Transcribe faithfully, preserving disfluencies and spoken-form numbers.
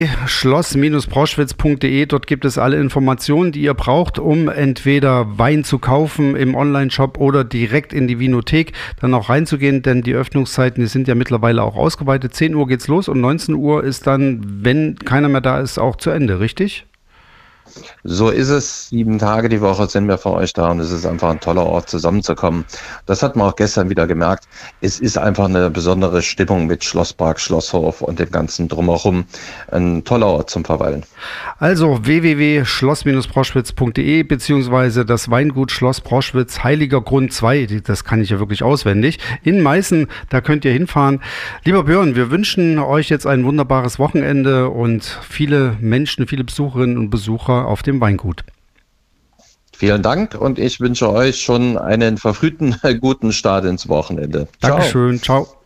schloss Proschwitz punkt de. Dort gibt es alle Informationen, die ihr braucht, um entweder Wein zu kaufen im Onlineshop oder direkt in die Winothek dann auch reinzugehen, denn die Öffnungszeiten, die sind ja mittlerweile auch ausgeweitet. zehn Uhr geht's los und neunzehn Uhr ist dann, wenn keiner mehr da ist, auch zu Ende, richtig? So ist es. Sieben Tage die Woche sind wir für euch da und es ist einfach ein toller Ort, zusammenzukommen. Das hat man auch gestern wieder gemerkt. Es ist einfach eine besondere Stimmung mit Schlosspark, Schlosshof und dem ganzen Drumherum. Ein toller Ort zum Verweilen. Also w w w punkt schloss Proschwitz punkt de beziehungsweise das Weingut Schloss Proschwitz, Heiliger Grund zwei, das kann ich ja wirklich auswendig, in Meißen, da könnt ihr hinfahren. Lieber Björn, wir wünschen euch jetzt ein wunderbares Wochenende und viele Menschen, viele Besucherinnen und Besucher auf dem Weingut. Vielen Dank und ich wünsche euch schon einen verfrühten guten Start ins Wochenende. Dankeschön, ciao. Ciao.